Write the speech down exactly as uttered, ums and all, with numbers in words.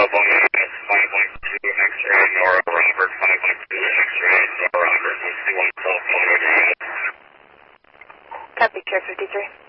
one minute, five one two, X-ray, Nora, Robert, five one two, X-ray, Nora, Robert, one two one, cell phone, over. Copy, Chair fifty-three.